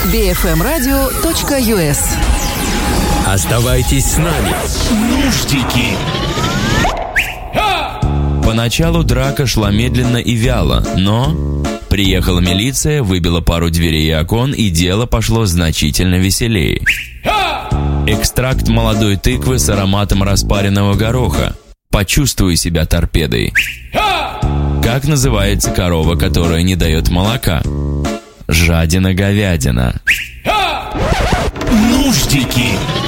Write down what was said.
bfmradio.us. Оставайтесь с нами. Нуждики. Поначалу драка шла медленно и вяло, но приехала милиция, выбила пару дверей и окон, и дело пошло значительно веселее. Экстракт молодой тыквы с ароматом распаренного гороха. Почувствуй себя торпедой. Как называется корова, которая не дает молока? Жадина-говядина. Нуждики.